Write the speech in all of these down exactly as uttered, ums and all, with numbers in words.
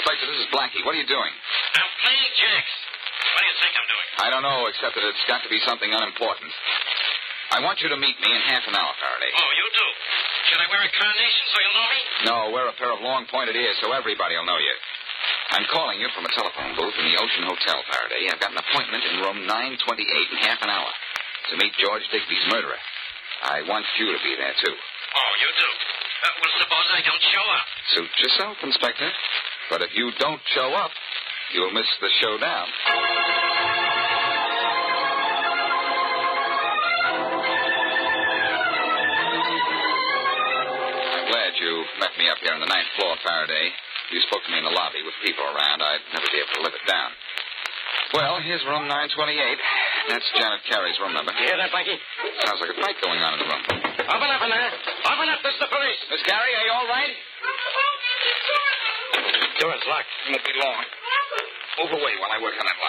Inspector, this is Blackie. What are you doing? I'm playing jacks. What do you think I'm doing? I don't know, except that it's got to be something unimportant. I want you to meet me in half an hour, Faraday. Oh, you do? Should I wear a carnation so you'll know me? No, wear a pair of long-pointed ears so everybody will know you. I'm calling you from a telephone booth in the Ocean Hotel, Faraday. I've got an appointment in room nine twenty-eight in half an hour to meet George Digby's murderer. I want you to be there, too. Oh, you do? Uh, well, suppose I don't show up. Suit yourself, Inspector. But if you don't show up, you'll miss the showdown. I'm glad you met me up here on the ninth floor, Faraday. You spoke to me in the lobby with people around. I'd never be able to live it down. Well, here's room nine twenty-eight. That's Janet Carey's room number. You hear that, Blackie? Sounds like a fight going on in the room. Open up in there. Open up. This is the police. Miss Carey, are you all right? Door's locked. It won't be long. Move away while I work on that lock.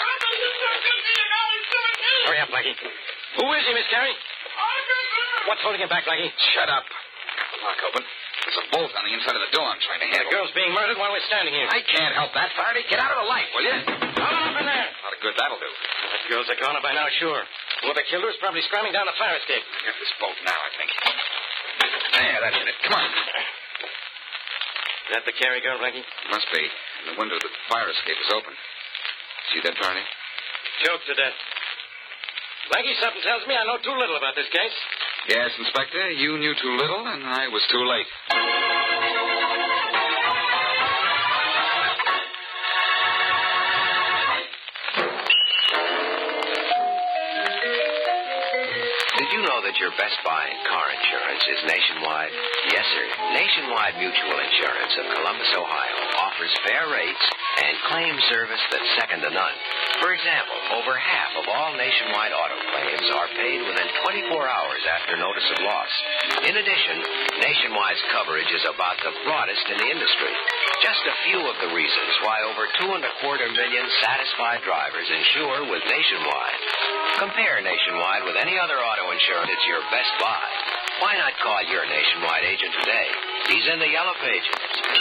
Hurry up, Blackie. Who is he, Miss Carey? What's holding him back, Blackie? Shut up. Got the lock open. There's a bolt on the inside of the door I'm trying to handle. The girl's being murdered while we're standing here. I can't help that, Faraday. Get out of the light, will you? Open up in there. A lot of good that'll do. That girl's a goner by now, sure. Whoever killed her is probably scrambling down the fire escape. Get this bolt now, I think. There, that's it. Come on. Is that the Carey girl, Blackie? Must be. The window of the fire escape is open. See that, Faraday? Choked to death. Blackie, something tells me I know too little about this case. Yes, Inspector, you knew too little, and I was too late. Did you know that your Best Buy car insurance is nationwide? Yes, sir. Nationwide Mutual Insurance of Columbus, Ohio offers fair rates and claim service that's second to none. For example, over half of all nationwide auto claims are paid within twenty-four hours after notice of loss. In addition, Nationwide's coverage is about the broadest in the industry. Just a few of the reasons why over two and a quarter million satisfied drivers insure with Nationwide. Compare Nationwide with any other auto insurance. It's your Best Buy. Why not call your Nationwide agent today? He's in the Yellow Pages.